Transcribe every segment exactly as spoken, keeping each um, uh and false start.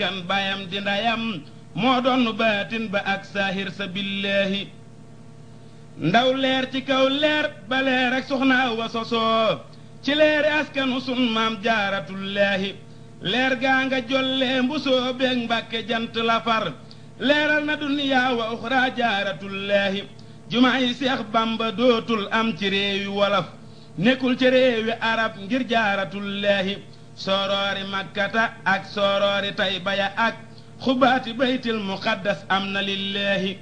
kan bayam di ndayam moo doon baatin ba ak saahir sa billaahi ndaw leer ci kaw leer ba leer ak soxna wa sosoo ci leeri askanu sun maam jaaratullaahi leer gaa nga jollee mbusoo beeg mbàkke jant la far leeral na duniyaa wa uxraa jaaratullaahi jumaa yi seex bamba dootul am ci réewi wolof nekkul ci réewi arab ngir jaaratullaahi sooroori makkata ak sooroori tayba ya ak xubaati baytil muqaddas am na lillaahi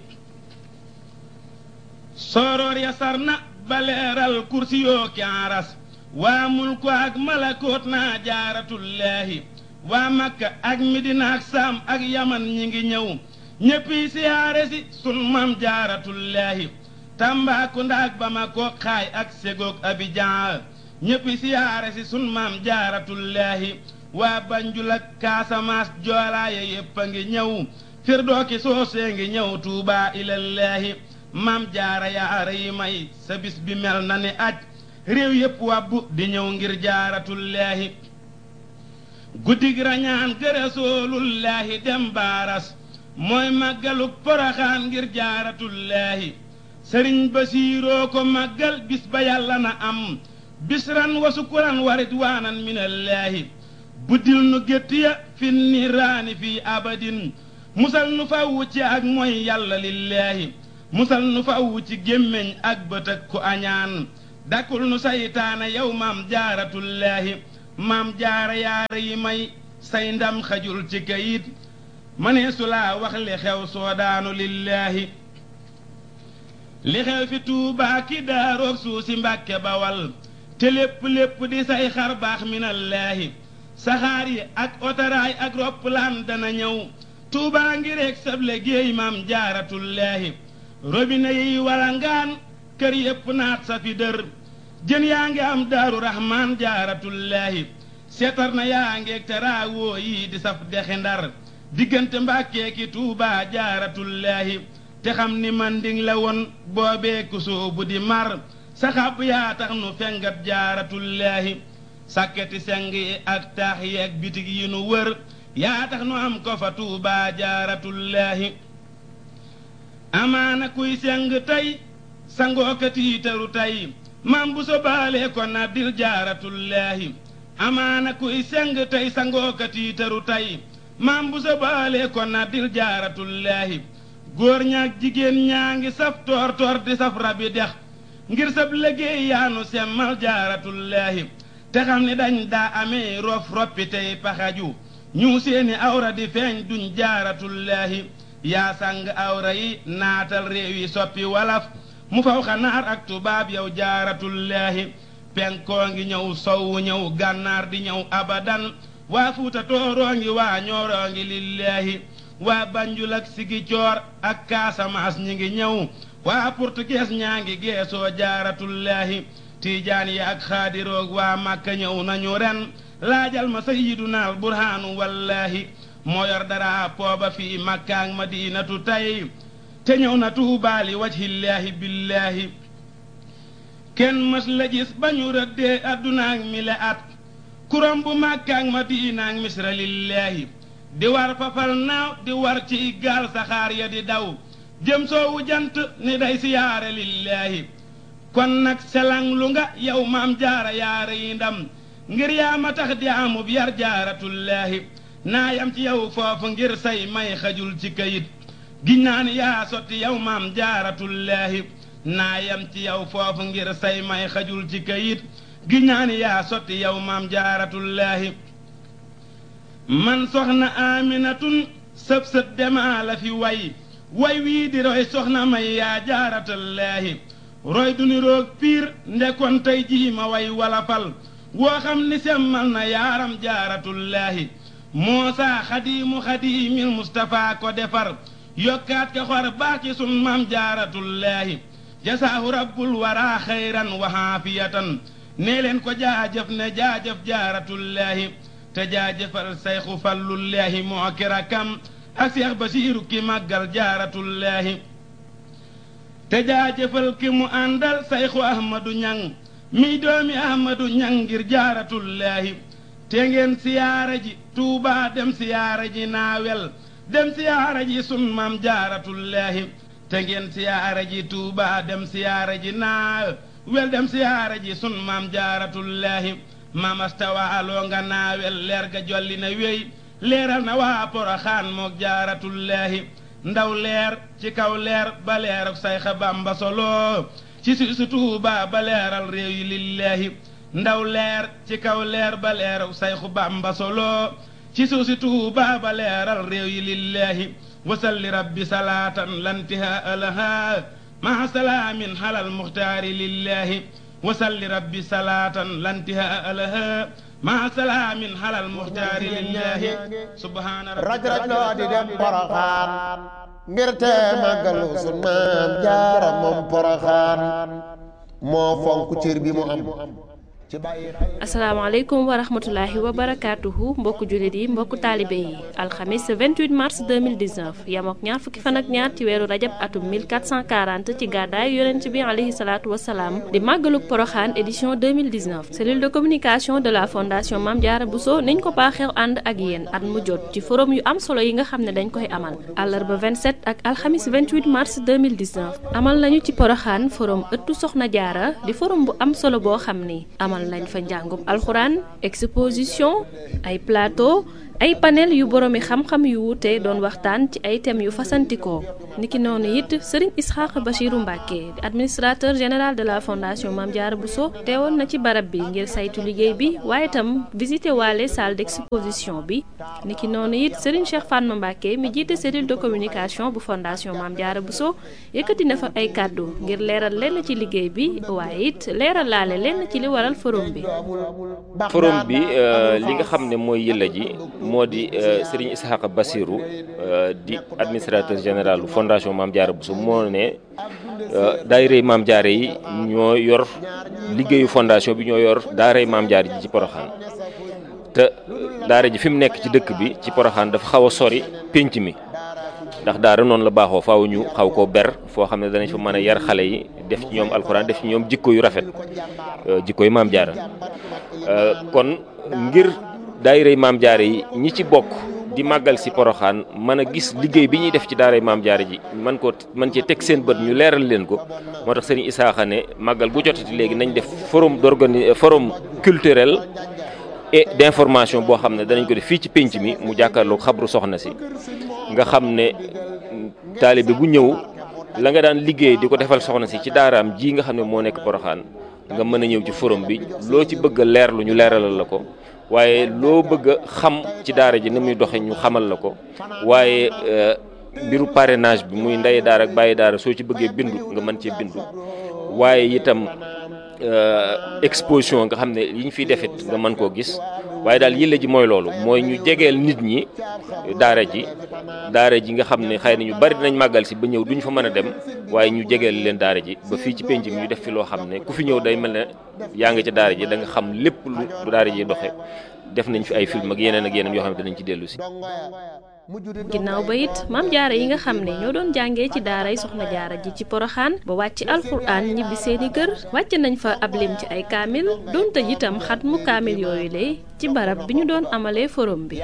sooroor ya sar na ba leeral kursi yoo ki aras waa mulku ak malakoot naa jaaratullaahi waa makka ak midina ak saam ak yaman ñi ngi ñëw ñéppi siyaare si sun mam jaaratullaahi Tambacounda ak Bamako xaay ak Ségog Abidjan ñéppi siyaare si sun mam jaaratullaahi waa Banjul ak Casamance joolaaye yépp a ngi ñëw firdooki soosee ngi ñëw Tuubaa ilallaahi mam jaara yaara yi may sa bis bi mel na ni aj réew yépp wàbbu di ñëw ngir jaaratullaahi guddig rañaan gërësoolullaahi dem baaras mooy màggaluk poroxaan ngir jaaratullaahi sëriñ Basiiroo ko màggal bis ba yàlla na am bisran wa sukuran wa ridwaanan minallaahi buddil nu gétt ya fi niraani fii abadin musal nu fawwu ci ak mooy yàlla lillaahi musal nu fawwu ci gémmiñ ak bët ak ku añaan dakkul nu saytaana yow maam jaaratullaahi maam jaara yaara yi may say ndam xajul ci kayit manee su laa wax li xew soodaanu lillaahi li xew fi Tuubaa ki daaroog suusi Mbàkke Bawal te lépp lépp di say xar baax minallaahi saxaar yi ak otaraay ak roppalaan dana ñëw Tuubaa ngi rek sab liggéey maam jaaratullaahi robine yi walangaan kër yépp naat sa fi dër jën yaa ngi am daaru raxmaan jaaratullaahi seetar na yaa ngeeg te raawoo yi di saf dexi ndar diggante Mbàkke ki Tuubaa jaaratullaahi te xam ni manding la woon boobee ku soobu di mar saxaab yaa tax nu fengat jaaratullaahi sàkketi seng yi ak taax yi ak bitig yi nu wër yaa tax nu am ko fa Tuubaa jaaratullaahi amaana kuy seng tey sangoo ka tiitaru tey maam bu so baalee ko na dil jaaratullaahi amaana kuy seng tey sangoo ka tiitaru tey maam bu so baalee ko na dil jaaratullaahi góor ñaak jigéen ñaa ngi saf toor toor di saf rabi dex ngir sab liggéey yaanu semmal jaaratullaahi te xam ni dañ daa amee rof roppi tey paxaju ñu seeni awra di feeñ duñ jaaratullaahi yaa sàng awra yi naatal réew yi soppi walaf mu faw xanaar ak tubaab yow jaaratullaahi penkoo ngi ñëw sowwu ñëw gànnaar di ñëw abadan waa fuuta tooroo ngi waa ñooroo ngi lillaahi waa Banjul ak Sigicoor ak Casamance ñi ngi ñëw waa portugais ñaa ngi geesoo jaaratullaahi tiijaan yi ak xaadiroog waa Màkka ñëw nañu ren laajal ma sayyidunal burhaanu wallaahi moo yor dara pooba fii Makka ak Madinatu tey te ñëw na Tuubaa li wajhillaahi billaahi kenn mës la gis ba ñu rëddee adduna ak mi le at kurom bu Makka ak Madina ak Misra lillaahi di war fafal naaw di war ci gaal saxaar ya di daw jëm soowu jant ni day siyaare lillaahi kon nag selang lu nga yow maam jaara yaara yi ndam ngir yaa ma tax di amub yar jaaratullaahi naa yam ci yow foofu ngir say may xajul ci kayit giñ naa ni yaa sotti yow maam jaaratullaahi naa yam ci yow foofu ngir say may xajul ci kayit giñ naa ni yaa sotti yow maam jaaratullaahi man soxna Aminatun sëb sët demaa la fi way way wii di roy soxna may yaa jaaratullaahi roy du ni roog piir ndekon tey jii ma way wala fal woo xam ni semmal na yaaram jaaratullaahi Muusaa xadiimu xadiimil Mustafaa ko defar yokkaat ka xor baax ci sun maam jaaratullaahi jasaahu rabbul waraa xayran wa haafiyatan nee leen ko jaajëf ne jaajëf jaaratullaahi te jaajëfal sayxu fallullaahi moo ki rakkam ak seex Basiiru ki màggal jaaratullaahi te jaajëfal ki mu àndal sayxu Ahmadu Ñaŋ mi doomi Ahmadu Ñaŋ ngir jaaratullaahi te ngeen siyaara ji Tuuba dem siyaara ji naawel dem siyaara ji sun maam jaaratullaahi te ngeen siyaara ji Tuuba dem siyaara ji naawel dem siyaara ji sun maam jaaratullaahi maam astawaaloo nga naawel leer ga jolli na wéy leeral na waa Poroxaan mook jaaratullaahi ndaw leer ci kaw leer ba leeruk Sayxa Bamba solo ci su Tuuba ba leeral réew yi lillaahi ndaw leer ci kaw leer ba leeruk Sayxu Bamba solo ci suusi Tuuba ba leeral réew yi lillaahi wasalli rabbi salaatan lantihaa lahaa maa salaamin halal muxtaari lillaahi wasalli rabbi salaatan lantihaa lahaa maa salaamin halal muxtaari lillaahi subhaana raj raj loo di dem Poroxaan ngir te màggalu sun maam jaara moom Poroxaan moo fonk cër bi mu am. asalaamaaleykum wa rahmatulahi wa barakaatuhu mbokku jullit yi mbokku taalibe yi alxamis vingt-huit mars deux mille dix-neuf yamook ñaar fukki fan ak ñaar ci weeru rajab atum mille quatre cent quarante ci gàddaay yonent bi alayhi salaatu wasalaam di màggaluk Poroxaan édition deux mille dix-neuf cellule de communication de la fondation Mame Diarra Bousso niñ ko baaxeew ànd ak yéen at mu jot ci forum yu am solo yi nga xam ne dañ koy amal àllarba vingt-sept ak alxamis vingt-huit mars deux mille dix-neuf amal nañu ci Poroxaan forum ëttu Soxna Jaara di forum bu am solo boo xam ni amal lañ fa njàngum alxuraan exposition ay plateau ay panel yu boroomi xam-xam yu wuute doon waxtaan ci ay thèmes yu fasantikoo niki noonu it Serigne Isxaaq Bachiru Mbàkke administrateur général de la fondation Mame Diarra Bousso teewoon na ci barab bi ngir saytu liggéey bi waaye itam visité waale salle d'exposition bi niki noonu it Serigne Cheikh Fatma Mbàkke mi jiite cellule de communication bu fondation Mame Diarra Bousso yëkkati na fa ay kàddu ngir leeral lenn ci liggéey bi waaye it leeral laale lenn ci li waral forum bi. forum bi li nga xam ne mooy yëlla ji moo di Serigne Isxaaq Bassirou di administrateur général fondation Mame Diarra Bousso moo ne daayira Mame Diarra yi ñoo yor liggéeyu fondation bi ñoo yor daara Mame Diarra ji ci Poroxaan te daara ji fi mu nekk ci dëkk bi ci Poroxaan dafa xaw a sori pénc mi ndax daara noonu la baaxoo faaw ñu xaw koo ber foo xam ne danañ fa mën a yar xale yi def ci ñoom alxuraan def ci ñoom jikko yu rafet jikko yu Mame Diarra kon ngir daayira Mame Diarra yi ñi ci bokk di màggal si Poroxaan mën a gis liggéey bi ñuy def ci daara Mame Diarra ji man ko man cee teg seen bët ñu leeral leen ko moo tax Serigne Isaaxa ne màggal gu jotati léegi nañ def forum d'organi forum culturel et d'information boo xam ne danañ ko def fii ci pénc mi mu jàkkaarloog xabru soxna si nga xam ne taalibe bu ñëw la nga daan liggéey di ko defal soxna si ci daaraam ji nga xam ne moo nekk Poroxaan nga mën a ñëw ci forum bi loo ci bëgg a leerlu ñu leeralal la ko waaye loo bëgg a xam ci daara ji ni muy doxe ñu xamal la ko waaye mbiru parrainage bi muy ndey daara ak bàyyi daara soo ci bëggee bindu nga mën cee bindu waaye itam exposition nga xam ne yi ñu fiy defit nga mën koo gis waaye daal yëlla ji mooy loolu mooy ñu jegeel nit ñi daara ji daara ji nga xam ne xëy na ñu bari dinañ màggal si ba ñëw duñ fa mën a dem waaye ñu jegeel leen daara ji ba fii ci penc mi ñu def fi loo xam ne ku fi ñëw day mel ne yaa nga ca daara ji da nga xam lépp lu daara ji doxe def nañ fi ay film ak yeneen ak yeneen yoo xam ne dinañ ci dellu si. ginnaaw ba it Mame Diarra yi nga xam ne ñoo doon jàngee ci daaray Soxna Jaara ji ci Poroxaan ba wàcc alxuraan ñibbi seeni kër wàcc nañ fa ab lim ci ay kaamil doon tëj itam xat mu kaamil yooyu lay ci barab bi ñu doon amalee forum bi.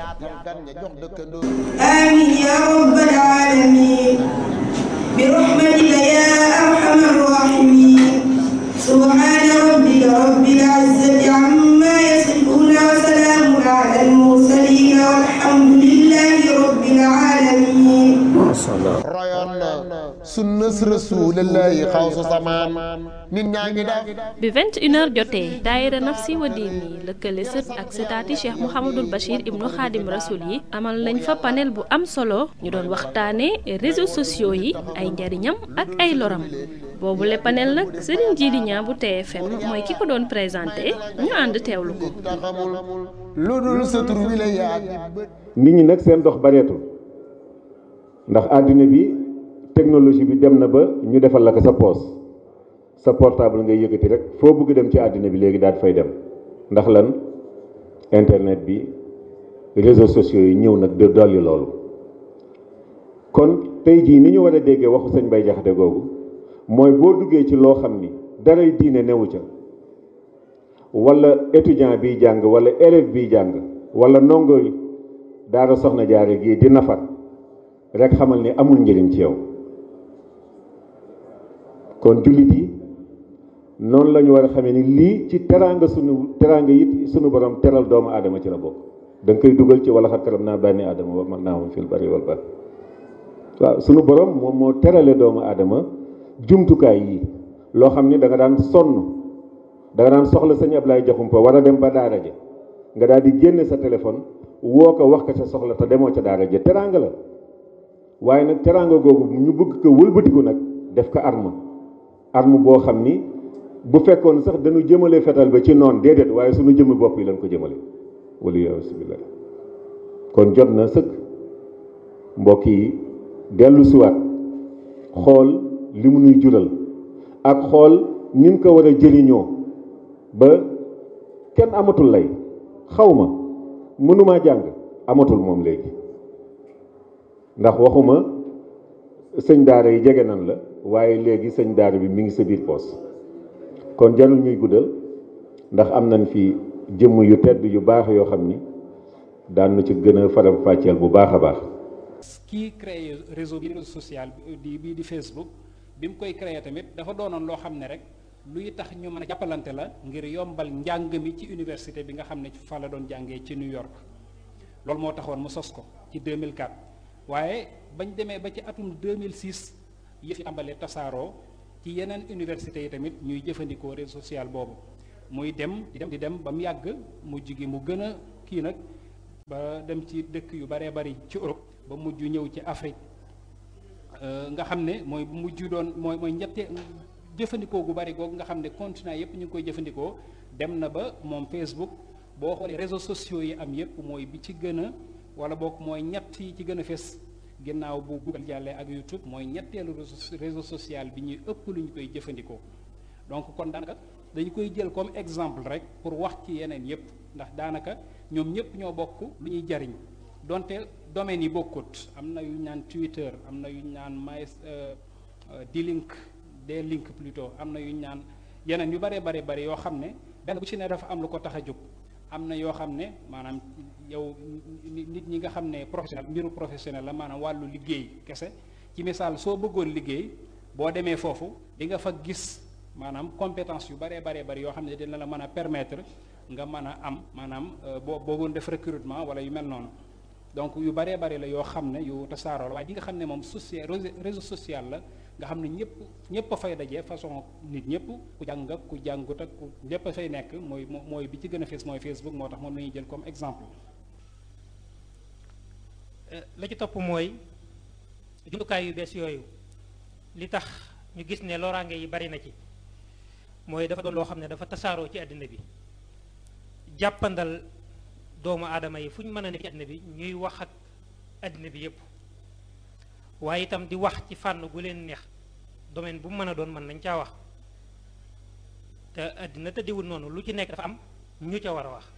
amiin yaa rabbal aalamiin bi rahmatika yaa arhamar raahimiin subhaana rabbika rabbil izzati ammaa yasifuun wa salaamun alal mursaliin walhamdulillaahi rabbil aalamiin. royoon na sunnas rasuulillaahi xawsu samaan nit ñaa ngi def bi vingt et une heures jotee daayira Nafsi wa Diini lëkkale sët ak sëtaati Cheikh Mouhamadul Bachir ibnu Xaadim Rasul yi amal nañ fa panel bu am solo ñu doon waxtaane réseaux sociaux yi ay njariñam ak ay loram boobu le panel nag Serigne Djily Niang bu T F M mooy ki ko doon présenté ñu ànd teewlu ko. lu dul sa tur wi la yaa nit ñi nag seen dox bareetul ndax àddina bi technologie bi dem na ba ñu defal la ko sa poos sa portable ngay yëkkati rek foo bëgg dem ci àddina bi léegi daal fay dem ndax lan internet bi réseaux sociaux yi ñëw nag de dolli loolu kon tey jii ni ñu war a déggee waxu sëñ Bay Jaxate googu mooy boo duggee ci loo xam ni daray diine newu ca wala étudiant biy jàng wala élève biy jàng wala ndongo daara Soxna Jaara gii di nafar rek xamal ni amul njëriñ ci yow. kon jullit yi noonu la ñu war a xamee ni lii ci teraanga sunu teraanga it sunu borom teral doomu aadama ci la bokk. da nga koy dugal ci wala xat karam naa bànni aadama wa mag naa moom fil bari wal bahri waaw sunu borom moom moo terale doomu aadama jumtukaay yi loo xam ni da nga daan sonn da nga daan soxla sëñ Ablaye Jaxumpa war a dem ba daara ja nga daal di génne sa téléphone woo ko wax ko sa soxla te demoo ca daara ja teraanga la waaye nag teraanga googu ñu bëgg ko wëlbatiku nag def ko arme arme boo xam ni bu fekkoon sax dañu jëmale fetal ba ci noon déedéet waaye sunu jëmmi bopp yi lañ ko jëmale wala yasubillah kon jot na sëkk mbokk yi dellu siwaat xool li mu nuy jural ak xool ni mu ko war a jëriñoo ba kenn amatul lay xaw ma mënumaa jàng amatul moom léegi ndax waxuma sëñ daara yi jege nan la waaye léegi sëñ daara bi mi ngi sa biir poos kon jarul ñuy guddal ndax am nañ fi jëmm yu tedd yu baax yoo xam ni daan na ci gën a faram fàcceel bu baax a baax. kii créé réseau bi réseau social bi bii di Facebook bi mu koy créé tamit dafa doonoon loo xam ne rek luy tax ñu mën a jàppalante la ngir yombal njàng mi ci université bi nga xam ne fa la doon jàngee ci New York loolu moo taxoon mu sos ko ci deux mille quatre waaye bañ demee ba ci atum deux mille six yëf yi tàmbalee tasaaroo ci yeneen université yi tamit ñuy jëfandikoo réseau social boobu muy dem di dem di dem ba mu yàgg mujj gi mu gën a kii nag ba dem ci dëkk yu baree bari ci Europe ba mujj ñëw ci Afrique nga xam ne mooy bu mujj doon mooy mooy ñette jëfandikoo gu bari googu nga xam ne continent yépp ñu ngi koy jëfandikoo dem na ba moom Facebook boo xoolee réseaux sociaux yi am yépp mooy bi ci gën a wala boog mooy ñett yi ci gën a fes ginnaaw bu Google jàllee ak YouTube mooy ñetteelu réseau social bi ñuy ëpp lu ñu koy jëfandikoo donc kon daanaka dañu koy jël comme exemple rek pour wax ci yeneen yépp ndax daanaka ñoom ñépp ñoo bokk lu ñuy jariñ donte domaines yi bokkut am na yu ñu naan Twitter am na yu ñu naan my D-Link D-Link plutôt am na yu ñu naan yeneen yu bare bare bare yoo xam ne benn bu ci ne dafa am lu ko tax a jóg am na yoo xam ne maanaam yow nit ñi nga xam ne professionnel mbiru professionnel la maanaam wàllu liggéey kese ci misaal soo bëggoon liggéey boo demee foofu di nga fa gis maanaam compétence yu baree baree bari yoo xam ne dina la mën a permettre nga mën a am maanaam boo boogoon def recrutement wala yu mel noonu donc yu baree bari la yoo xam ne yu tasaaroo la waaye di nga xam ne moom social réseau social la nga xam ne ñëpp ñëpp a fay daje façon nit ñëpp ku jàng ak ku jàngut ak ku ñëpp a fay nekk mooy mooy bi ci gën a fees mooy Facebook moo tax moom la ñuy jël comme exemple. la ci topp mooy jumtukaay yu bees yooyu li tax ñu gis ne loraange yi bari na ci mooy dafa doon loo xam ne dafa tasaaroo ci àddina bi jàppandal doomu aadama yi fu ñu mën a nekk ci àddina bi ñuy wax ak àddina bi yépp waaye itam di wax ci fànn gu leen neex domaine bu mu mën a doon mën nañ caa wax te àddina tëddiwul noonu lu ci nekk dafa am ñu ca war a wax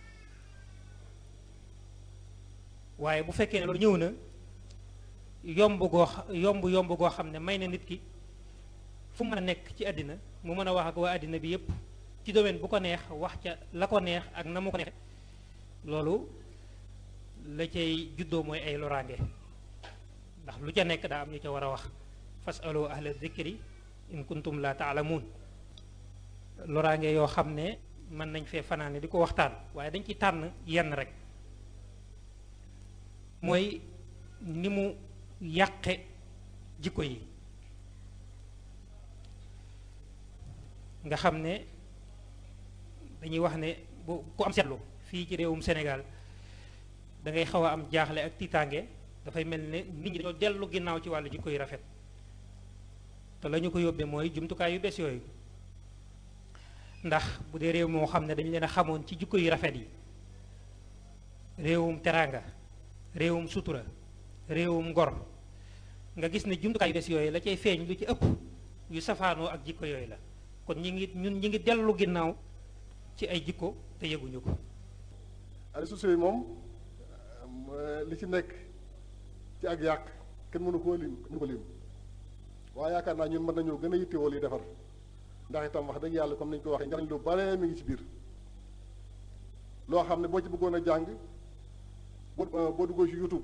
waaye bu fekkee ne loolu ñëw na yomb goo yomb yomb goo xam ne may na nit ki fu mu mën a nekk ci àddina mu mën a wax ak waa àddina bi yépp ci domaine bu ko neex wax ca la ko neex ak na mu ko neexe loolu la cay juddoo mooy ay loraange ndax lu ca nekk daa am ñu ca war a wax fasalu ahla dhikri in kuntum la taalamuun loraange yoo xam ne mën nañ fee fanaane di ko waxtaan waaye dañ ci tànn yenn rek mooy ni mu yàqe jikko yi nga xam ne dañuy wax ne bu ku am seetlu fii ci réewum Sénégal da ngay xaw a am jaaxle ak tiitaange dafay mel ne nit ñi dañoo dellu ginnaaw ci wàllu jikko yu rafet te la ñu ko yóbbee mooy jumtukaay yu bees yooyu ndax bu dee réew moo xam ne dañu leen a xamoon ci jikko yu rafet yi réewum teraanga réewum sutura réewum ngor nga gis ne jumtukaay yu bees yooyu la cay feeñ lu ci ëpp yu safaanoo ak jikko yooyu la kon ñi ngi ñun ñi ngi dellu ginnaaw ci ay jikko te yëguñu ko. réseaux sociaux yi moom li ci nekk ci ak yàq kenn mënu koo lim mënu ko lim waaye yaakaar naa ñun mën nañoo gën a yittewoo li defar ndax itam wax dëgg yàlla comme nañu ko waxee njariñ lu bare mi ngi ci biir loo xam ne boo ci bëggoon a jàng boo boo duggoo ci YouTube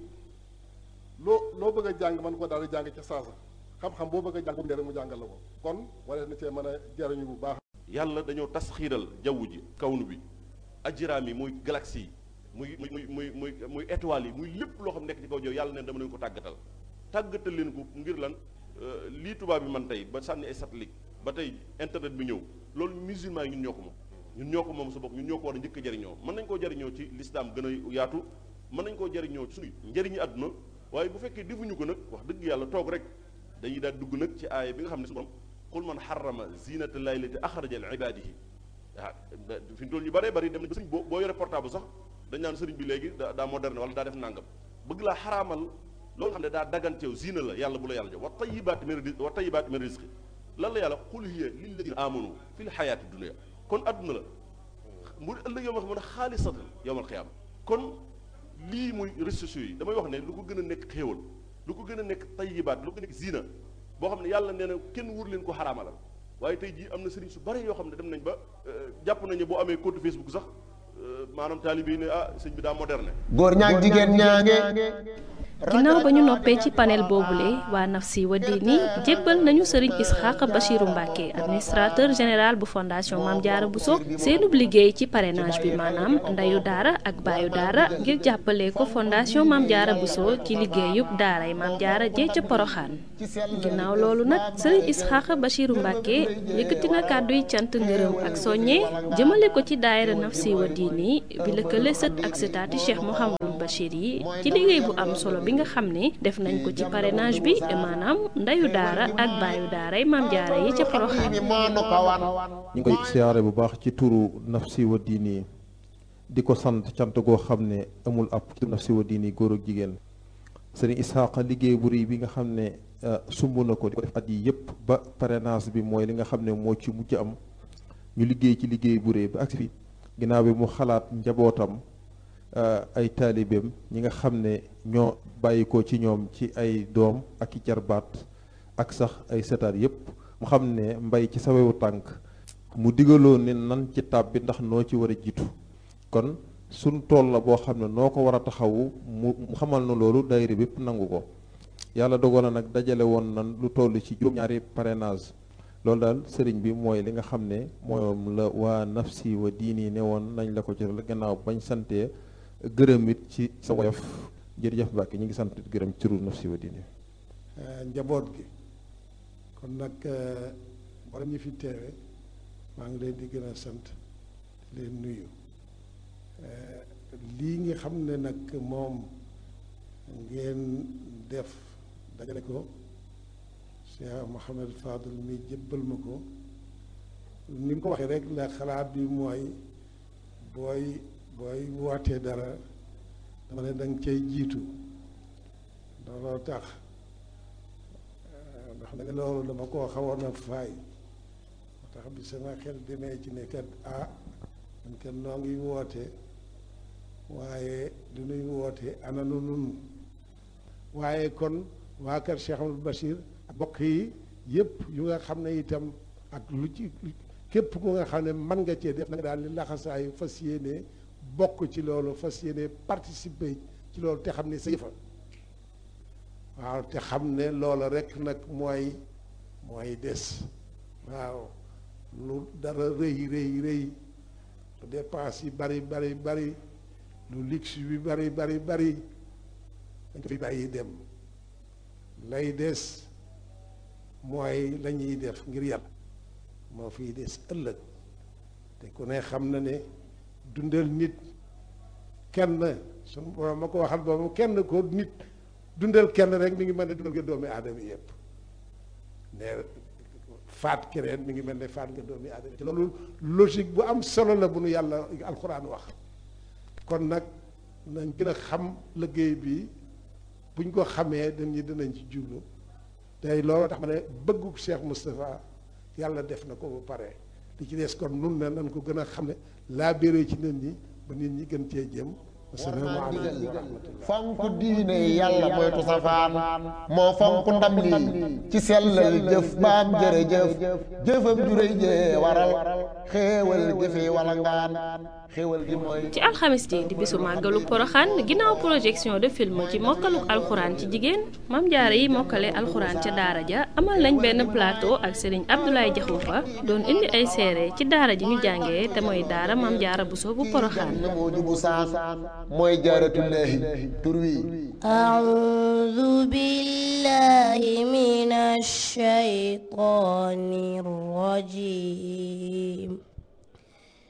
loo loo bëgg a jàng mën ko daal di jàng ca saasa xam-xam boo bëgg a jàng bu rek mu jàngal la ko kon wala na cee mën a jariñu bu baax. yàlla dañoo tasxiiral jaww ji kawnu bi ajraam yi muy galaxie yi muy muy muy muy muy étoiles yi muy lépp loo xam nekk ci kaw jaww yàlla neen dama leen ko tàggatal tàggatal leen ko ngir lan lii tubaab bi man tey ba sànni ay satellite ba tey internet bi ñëw loolu musulman yi ñun ñoo ko moom ñun ñoo ko moom sa bopp ñun ñoo ko war a njëkk a jariñoo mën nañ koo jariñoo ci lislaam gën a yaatu mën nañ koo jariñoo ci suñu njëriñu àdduna waaye bu fekkee defuñu ko nag wax dëgg yàlla toog rek dañuy daal dugg nag ci aaya bi nga xam ne su borom qul man xarama zinata llahi lati axraja li ibadihi waaw fi mu toll ñu bëree bëri dem na ba sëriñ boo boo yore portable sax dañ naan sëriñ bi léegi daa daa moderne wala daa def nangam bëgg laa xaraamal loolu xam ne daa daganteew zina la yàlla bu la yàlla jox wa tayibaati min rizqi wa tayibaati min rizqi lan la yàlla qul hiya lilladina amanu fi l xayaati dunia kon adduna la mu ëllëg yow ma xam ne xaalisatan yowmal xiyaama kon lii muy réseaux sociaux yi damay wax ne lu ko gën a nekk xéewal lu ko gën a nekk tayibaat lu ko nekk zina boo xam ne yàlla nee na kenn wur leen ko xaraamalal waaye tey jii am na sëriñ su bari yoo xam ne dem nañ ba jàpp nañu boo amee compte Facebook sax maanaam taalibe yi ne ah sëñ bi daa moderne. góor ñaag jigéen ñaange. ginnaaw ba ñu noppee ci panel boobule waa Nafsi wa Diini jébbal nañu sëriñ Isxaaq Bachiru Mbàkke administrateur général bu fondation Maam Jaara Buso seenub liggéey ci parrainage bi maanaam ndeyu daara ak baayu daara ngir jàppale ko fondation Maam Jaara Buso ci liggéeyub daaray Maam Jaara jee ca Poroxaan ginnaaw loolu nag sëriñ Isxaaq Bachiru Mbàkke yëkkati na kàdduy cant ngërëm ak soññe jëmale ko ci daayira Nafsi wa Diini bi lëkkale sët ak sëtaati Cheikh Mouhamadou Bachir yi ci liggéey bu am solo bi nga xam ne def nañ ko ci parrainage bi maanaam ndeyu daara ak baayu daaray Maam Jaara yi ca Poroxaan ñu ngi koy siyaare bu baax ci turu Nafsi wa Diini di ko sant cant goo xam ne amul ab ci Nafsi wa Diini góor ak jigéen sëriñ Isxaaqa liggéey bu rëy bi nga xam ne sumb na ko di ko def at yi yëpp ba parrainage bi mooy li nga xam ne moo ci mujj am ñu liggéey ci liggéey bu rëy ba agsi fi ginnaaw bi mu xalaat njabootam ay taalibeem ñi nga xam ne ñoo bàyyi ko ci ñoom ci ay doom ak i jarbaat ak sax ay setaat yépp mu xam ne mbay ci sawewu tànk mu digaloo ne nan ci tàbbi ndax noo ci war a jiitu kon suñ tool la boo xam ne noo ko war a taxawu mu xamal na loolu daayira bépp nangu ko yàlla dogal na nag dajale woon nan lu toll ci juróom-ñaari parrainage loolu daal sëriñ bi mooy li nga xam ne moom la waa Nafsi wa Diini ne woon nañ la ko ci gannaaw bañ santee gërëm it ci sa woyof jërëjëf Mbàkke ñu ngi sant gërëm ci turu Nafsi wa Diini njaboot gi kon nag wala ñu fi teewe maa ngi leen di gën a sant di leen nuyu lii nga xam ne nag moom ngeen def dajale ko Cheikh Mouhamed Fadel mi jëbbal ma ko ni mu ko waxee rek la xalaat bi mooy booy booy wootee dara dama ne danga cay jiitu looloo tax ndax nag loolu dama koo xawoon a faay moo tax bi sama xel demee ci ne kat ah man kat noo ngi woote waaye du nuy woote ana nu nun waaye kon waa kër Cheikh Amadou Bachir ak bokk yi yëpp yu nga xam ne itam ak lu ci képp ku nga xam ne mën nga cee def na nga daal di laxasaayu fas yéene bokk ci loolu fas yéene participer ci loolu te xam ne sa yëfa waaw te xam ne loola rek nag mooy mooy des waaw lu dara rëy rëy rëy lu dépense yi bari bari bari lu luxe bi bari bari bari dañ ko fi bàyyi dem lay des mooy la ñuy def ngir yàlla moo fiy des ëllëg te ku ne xam na ne dundal nit kenn suñu borom ma ko waxal boobu kenn ko nit dundal kenn rek mi ngi mel ne dundal nga doomi aadama yëpp ne faat keneen mi ngi mel ne faat nga doomi aadama ci loolu logique bu am solo la bu nu yàlla alxuraan wax kon nag nañ gën a xam liggéey bi buñ ko xamee dañuy dinañ ci jublu tey loolu tax ma ne bëggu Cheikh Moustapha yàlla def na ko ba pare li ci des kon nun ne nañ ko gën a xam ne laa béré ci nit ñi ba nit ñi gën cee jëm assalaamu aleykum wa rahmatullah fonk diine yàlla moytu safaan moo fonk ndam lii ci sellal jëf baam jërëjëf jëfam juréy jee waral xéewal jëfe wala ngaan xéewal gi mooy ci alxamis ji di bisu màggalu poroxaan ginnaaw projection de film ci mokkaluk alxuraan ci jigéen mam jaara yi mokkale alxuraan ca daara ja amal nañ benn plateau ak sëriñ Abdoulaye Jaxumpa doon indi ay seere ci daara ji ñu jàngee te mooy daara mam jaara Buso bu poroxaan moo jubu saan mooy jaaratullaahi tur wi أعوذ بالله من الشيطان الرجيم